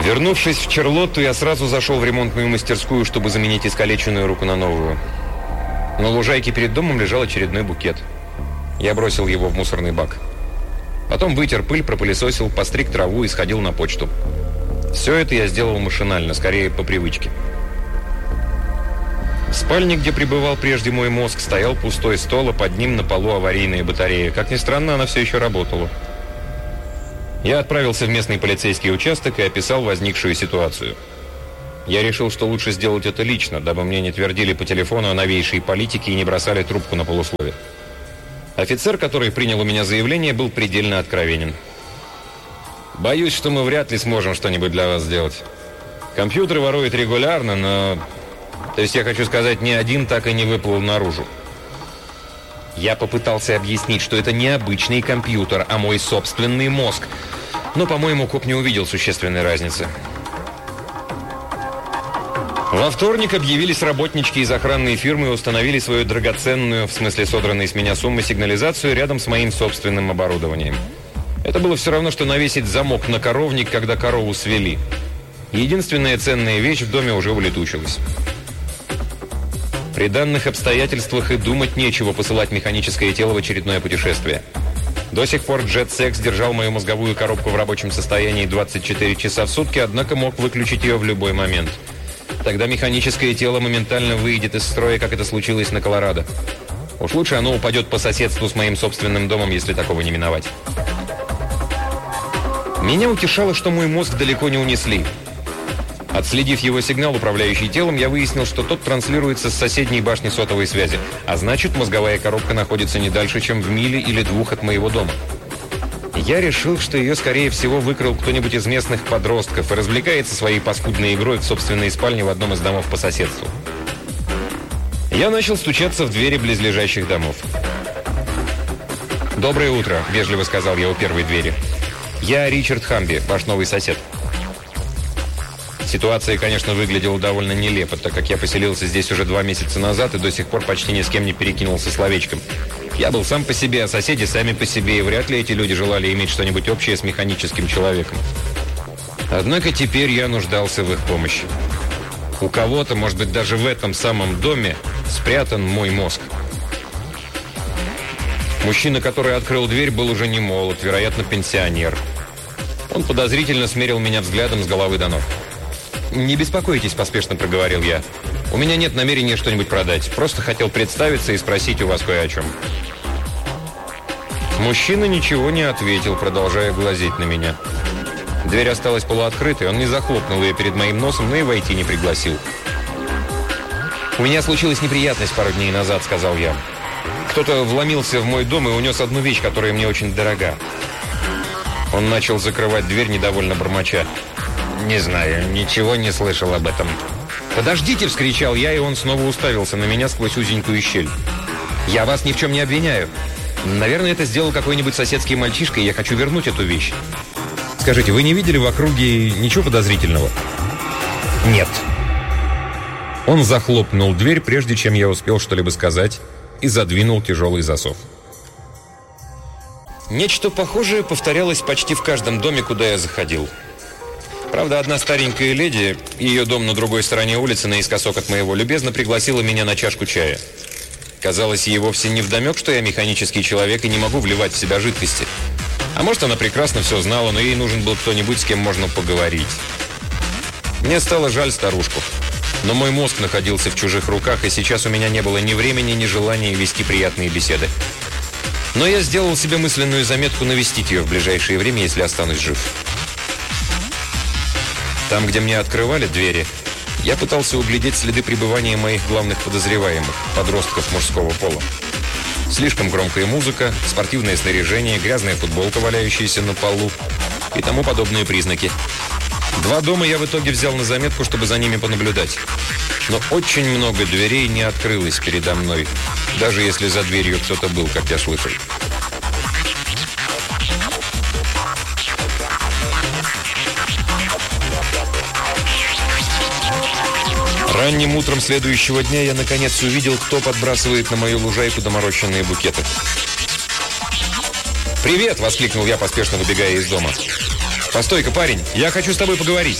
Вернувшись в Чарлотту, я сразу зашел в ремонтную мастерскую, чтобы заменить искалеченную руку на новую. На лужайке перед домом лежал очередной букет. Я бросил его в мусорный бак. Потом вытер пыль, пропылесосил, постриг траву и сходил на почту. Все это я сделал машинально, скорее по привычке. В спальне, где пребывал прежде мой мозг, стоял пустой стол, а под ним на полу аварийная батарея. Как ни странно, она все еще работала. Я отправился в местный полицейский участок и описал возникшую ситуацию. Я решил, что лучше сделать это лично, дабы мне не твердили по телефону о новейшей политике и не бросали трубку на полуслове. Офицер, который принял у меня заявление, был предельно откровенен. «Боюсь, что мы вряд ли сможем что-нибудь для вас сделать. Компьютеры воруют регулярно, но... То есть я хочу сказать, ни один так и не выплыл наружу». Я попытался объяснить, что это не обычный компьютер, а мой собственный мозг. Но, по-моему, коп не увидел существенной разницы. Во вторник объявились работнички из охранной фирмы и установили свою драгоценную, в смысле содранной с меня суммы, сигнализацию рядом с моим собственным оборудованием. Это было все равно, что навесить замок на коровник, когда корову свели. Единственная ценная вещь в доме уже улетучилась. При данных обстоятельствах и думать нечего посылать механическое тело в очередное путешествие. До сих пор JetSex держал мою мозговую коробку в рабочем состоянии 24 часа в сутки, однако мог выключить ее в любой момент. Тогда механическое тело моментально выйдет из строя, как это случилось на Колорадо. Уж лучше оно упадет по соседству с моим собственным домом, если такого не миновать. Меня утешало, что мой мозг далеко не унесли. Отследив его сигнал, управляющий телом, я выяснил, что тот транслируется с соседней башни сотовой связи. А значит, мозговая коробка находится не дальше, чем в миле или двух от моего дома. Я решил, что ее, скорее всего, выкрал кто-нибудь из местных подростков и развлекается своей паскудной игрой в собственной спальне в одном из домов по соседству. Я начал стучаться в двери близлежащих домов. «Доброе утро», — вежливо сказал я у первой двери. «Я Ричард Хамби, ваш новый сосед». Ситуация, конечно, выглядела довольно нелепо, так как я поселился здесь уже 2 месяца назад и до сих пор почти ни с кем не перекинулся словечком. Я был сам по себе, а соседи сами по себе, и вряд ли эти люди желали иметь что-нибудь общее с механическим человеком. Однако теперь я нуждался в их помощи. У кого-то, может быть, даже в этом самом доме спрятан мой мозг. Мужчина, который открыл дверь, был уже не молод, вероятно, пенсионер. Он подозрительно смерил меня взглядом с головы до ног. «Не беспокойтесь», – поспешно проговорил я. «У меня нет намерения что-нибудь продать. Просто хотел представиться и спросить у вас кое о чем». Мужчина ничего не ответил, продолжая глазеть на меня. Дверь осталась полуоткрытой, он не захлопнул ее перед моим носом, но и войти не пригласил. «У меня случилась неприятность пару дней назад», – сказал я. «Кто-то вломился в мой дом и унес одну вещь, которая мне очень дорога». Он начал закрывать дверь, недовольно бормоча. «Не знаю, ничего не слышал об этом». «Подождите!» – вскричал я, и он снова уставился на меня сквозь узенькую щель. «Я вас ни в чем не обвиняю. Наверное, это сделал какой-нибудь соседский мальчишка, и я хочу вернуть эту вещь. Скажите, вы не видели в округе ничего подозрительного?» «Нет». Он захлопнул дверь, прежде чем я успел что-либо сказать, и задвинул тяжелый засов. Нечто похожее повторялось почти в каждом доме, куда я заходил. Правда, одна старенькая леди, ее дом на другой стороне улицы, наискосок от моего, любезно пригласила меня на чашку чая. Казалось, ей вовсе не вдомек, что я механический человек и не могу вливать в себя жидкости. А может, она прекрасно все знала, но ей нужен был кто-нибудь, с кем можно поговорить. Мне стало жаль старушку. Но мой мозг находился в чужих руках, и сейчас у меня не было ни времени, ни желания вести приятные беседы. Но я сделал себе мысленную заметку навестить ее в ближайшее время, если останусь жив. Там, где мне открывали двери, я пытался углядеть следы пребывания моих главных подозреваемых, подростков мужского пола. Слишком громкая музыка, спортивное снаряжение, грязная футболка, валяющаяся на полу и тому подобные признаки. 2 дома я в итоге взял на заметку, чтобы за ними понаблюдать. Но очень много дверей не открылось передо мной, даже если за дверью кто-то был, как я слышал. Ранним утром следующего дня я наконец увидел, кто подбрасывает на мою лужайку доморощенные букеты. «Привет!» – воскликнул я, поспешно выбегая из дома. «Постой-ка, парень, я хочу с тобой поговорить».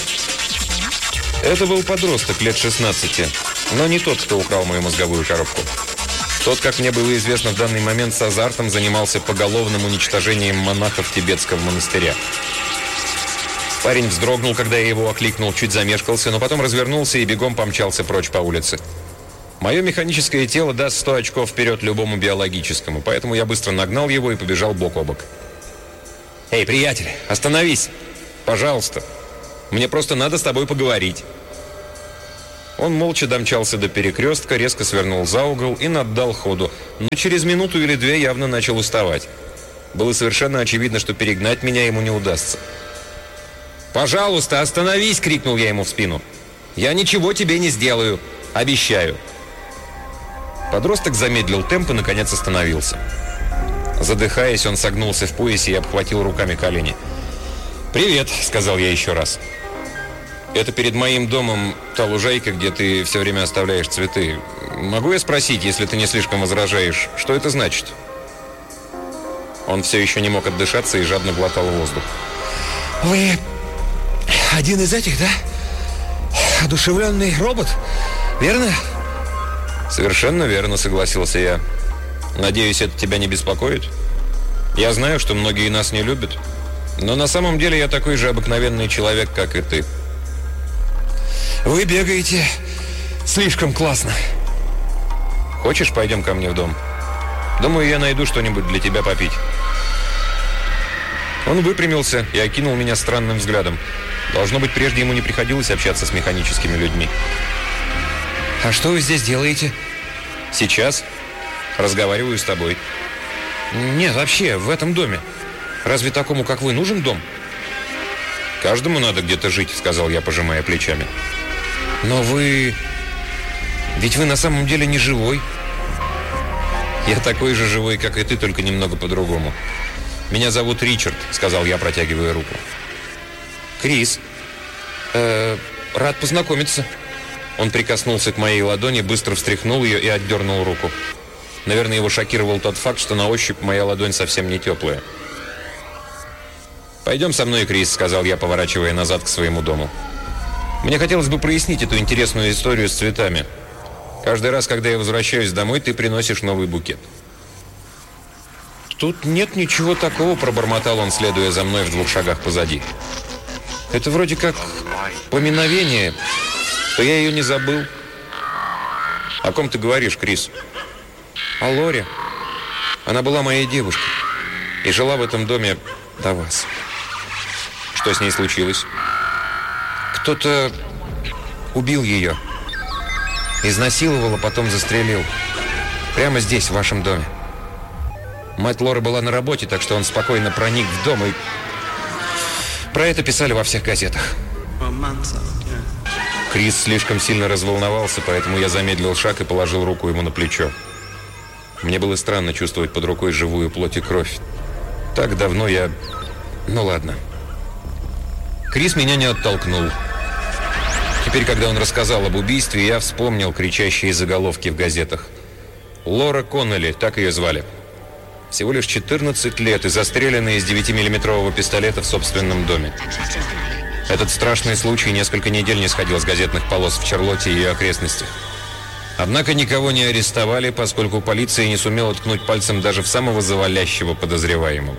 Это был подросток лет 16, но не тот, кто украл мою мозговую коробку. Тот, как мне было известно в данный момент, с азартом занимался поголовным уничтожением монахов тибетского монастыря. Парень вздрогнул, когда я его окликнул, чуть замешкался, но потом развернулся и бегом помчался прочь по улице. Мое механическое тело даст 100 очков вперед любому биологическому, поэтому я быстро нагнал его и побежал бок о бок. «Эй, приятель, остановись! Пожалуйста! Мне просто надо с тобой поговорить!» Он молча домчался до перекрестка, резко свернул за угол и наддал ходу, но через минуту или две явно начал уставать. Было совершенно очевидно, что перегнать меня ему не удастся. «Пожалуйста, остановись!» — крикнул я ему в спину. «Я ничего тебе не сделаю! Обещаю!» Подросток замедлил темп и, наконец, остановился. Задыхаясь, он согнулся в поясе и обхватил руками колени. «Привет!» — сказал я еще раз. «Это перед моим домом та лужайка, где ты все время оставляешь цветы. Могу я спросить, если ты не слишком возражаешь, что это значит?» Он все еще не мог отдышаться и жадно глотал воздух. «Вы один из этих, да? Одушевленный робот, верно?» «Совершенно верно», — согласился я. «Надеюсь, это тебя не беспокоит? Я знаю, что многие нас не любят, но на самом деле я такой же обыкновенный человек, как и ты». «Вы бегаете слишком классно». «Хочешь, пойдем ко мне в дом? Думаю, я найду что-нибудь для тебя попить». Он выпрямился и окинул меня странным взглядом. Должно быть, прежде ему не приходилось общаться с механическими людьми. «А что вы здесь делаете?» «Сейчас. Разговариваю с тобой». «Нет, вообще, в этом доме. Разве такому, как вы, нужен дом?» «Каждому надо где-то жить», — сказал я, пожимая плечами. «Но вы... Ведь вы на самом деле не живой». «Я такой же живой, как и ты, только немного по-другому. Меня зовут Ричард», — сказал я, протягивая руку. «Крис, рад познакомиться». Он прикоснулся к моей ладони, быстро встряхнул ее и отдернул руку. Наверное, его шокировал тот факт, что на ощупь моя ладонь совсем не теплая. «Пойдем со мной, Крис», — сказал я, поворачивая назад к своему дому. «Мне хотелось бы прояснить эту интересную историю с цветами. Каждый раз, когда я возвращаюсь домой, ты приносишь новый букет». «Тут нет ничего такого», — пробормотал он, следуя за мной в 2 шагах позади. «Это вроде как поминовение, что я ее не забыл». «О ком ты говоришь, Крис?» «О Лоре. Она была моей девушкой и жила в этом доме до вас». «Что с ней случилось?» «Кто-то убил ее. Изнасиловал, а потом застрелил. Прямо здесь, в вашем доме. Мать Лоры была на работе, так что он спокойно проник в дом, и про это писали во всех газетах». Крис слишком сильно разволновался, поэтому я замедлил шаг и положил руку ему на плечо. Мне было странно чувствовать под рукой живую плоть и кровь. Так давно я... Ну ладно. Крис меня не оттолкнул. Теперь, когда он рассказал об убийстве, я вспомнил кричащие заголовки в газетах. Лора Коннелли, так ее звали. Всего лишь 14 лет и застреленная из 9-миллиметрового пистолета в собственном доме. Этот страшный случай несколько недель не сходил с газетных полос в Чарлотте и ее окрестностях. Однако никого не арестовали, поскольку полиция не сумела ткнуть пальцем даже в самого завалящего подозреваемого.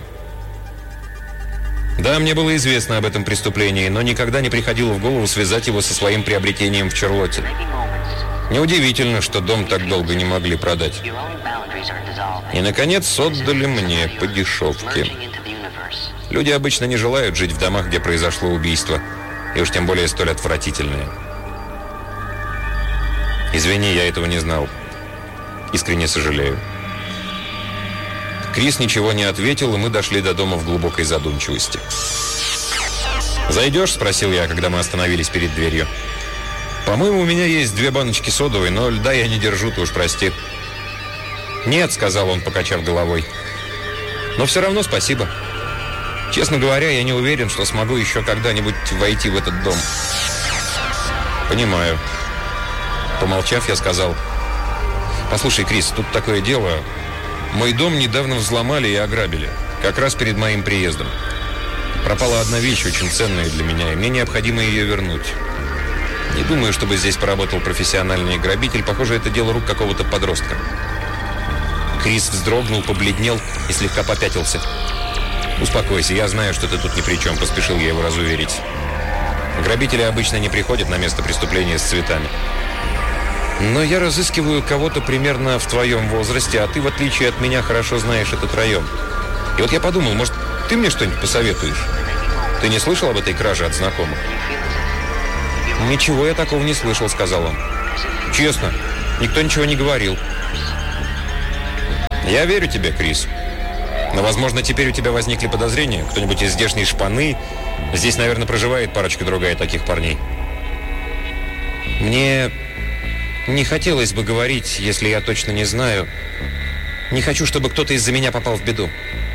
Да, мне было известно об этом преступлении, но никогда не приходило в голову связать его со своим приобретением в Чарлотте. Неудивительно, что дом так долго не могли продать. И, наконец, отдали мне по дешевке. Люди обычно не желают жить в домах, где произошло убийство, и уж тем более столь отвратительное. Извини, я этого не знал. Искренне сожалею. Крис ничего не ответил, и мы дошли до дома в глубокой задумчивости. «Зайдешь?» – спросил я, когда мы остановились перед дверью. «По-моему, у меня есть 2 баночки содовой, но льда я не держу, ты уж прости». «Нет», – сказал он, покачав головой. «Но все равно спасибо. Честно говоря, я не уверен, что смогу еще когда-нибудь войти в этот дом». «Понимаю». Помолчав, я сказал: «Послушай, Крис, тут такое дело. Мой дом недавно взломали и ограбили, как раз перед моим приездом. Пропала одна вещь, очень ценная для меня, и мне необходимо ее вернуть. Не думаю, чтобы здесь поработал профессиональный грабитель. Похоже, это дело рук какого-то подростка. Крис вздрогнул, побледнел и слегка попятился. «Успокойся, я знаю, что ты тут ни при чем», — поспешил я его разуверить. «Грабители обычно не приходят на место преступления с цветами. Но я разыскиваю кого-то примерно в твоем возрасте, а ты, в отличие от меня, хорошо знаешь этот район. И вот я подумал, может, ты мне что-нибудь посоветуешь? Ты не слышал об этой краже от знакомых?» «Ничего я такого не слышал», — сказал он. «Честно, никто ничего не говорил». «Я верю тебе, Крис. Но, возможно, теперь у тебя возникли подозрения. Кто-нибудь из здешней шпаны. Здесь, наверное, проживает парочка-другая таких парней». «Мне не хотелось бы говорить, если я точно не знаю. Не хочу, чтобы кто-то из-за меня попал в беду».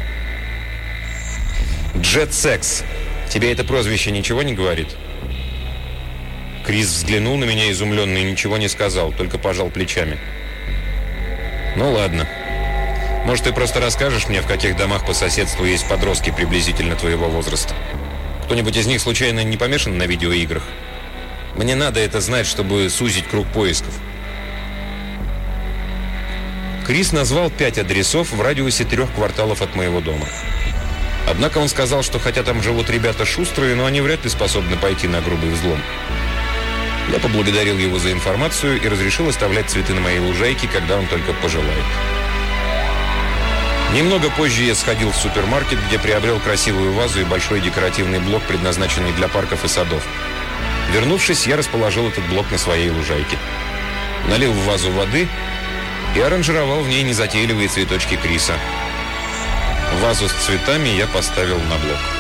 «Джет Секс. Тебе это прозвище ничего не говорит?» Крис взглянул на меня изумленно и ничего не сказал, только пожал плечами. «Ну ладно. Может, ты просто расскажешь мне, в каких домах по соседству есть подростки приблизительно твоего возраста? Кто-нибудь из них случайно не помешан на видеоиграх? Мне надо это знать, чтобы сузить круг поисков». Крис назвал 5 адресов в радиусе 3 кварталов от моего дома. Однако он сказал, что хотя там живут ребята шустрые, но они вряд ли способны пойти на грубый взлом. Я поблагодарил его за информацию и разрешил оставлять цветы на моей лужайке, когда он только пожелает. Немного позже я сходил в супермаркет, где приобрел красивую вазу и большой декоративный блок, предназначенный для парков и садов. Вернувшись, я расположил этот блок на своей лужайке. Налил в вазу воды и аранжировал в ней незатейливые цветочки Криса. Вазу с цветами я поставил на блок.